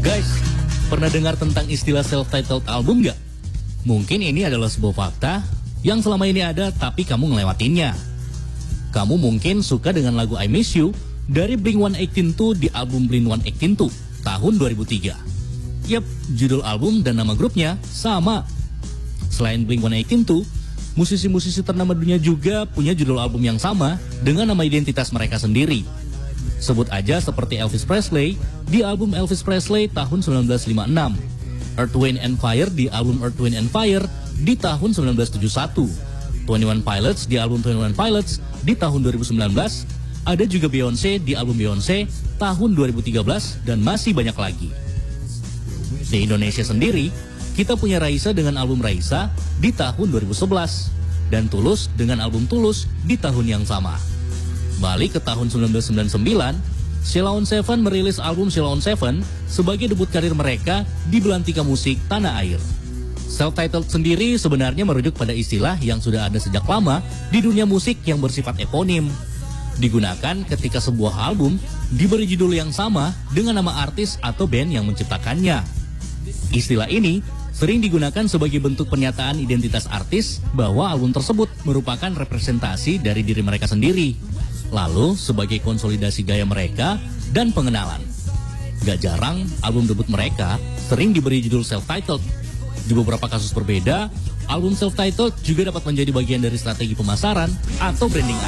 Guys, pernah dengar tentang istilah self-titled album nggak? Mungkin ini adalah sebuah fakta yang selama ini ada tapi kamu ngelewatinnya. Kamu mungkin suka dengan lagu I Miss You dari Blink-182 di album Blink-182 tahun 2003. Yap, judul album dan nama grupnya sama. Selain Blink-182, musisi-musisi ternama dunia juga punya judul album yang sama dengan nama identitas mereka sendiri. Sebut aja seperti Elvis Presley di album Elvis Presley tahun 1956, Earth, Wind and Fire di album Earth, Wind and Fire di tahun 1971, 21 Pilots di album 21 Pilots di tahun 2019, ada juga Beyoncé di album Beyoncé tahun 2013, dan masih banyak lagi. Di Indonesia sendiri, kita punya Raisa dengan album Raisa di tahun 2011, dan Tulus dengan album Tulus di tahun yang sama. Balik ke tahun 1999, Sheila on 7 merilis album Sheila on 7 sebagai debut karir mereka di belantika musik tanah air. Self-titled sendiri sebenarnya merujuk pada istilah yang sudah ada sejak lama di dunia musik yang bersifat eponim. Digunakan ketika sebuah album diberi judul yang sama dengan nama artis atau band yang menciptakannya. Istilah ini sering digunakan sebagai bentuk pernyataan identitas artis bahwa album tersebut merupakan representasi dari diri mereka sendiri. Lalu sebagai konsolidasi gaya mereka dan pengenalan. Gak jarang album debut mereka sering diberi judul self-titled. Di beberapa kasus berbeda, album self-titled juga dapat menjadi bagian dari strategi pemasaran atau branding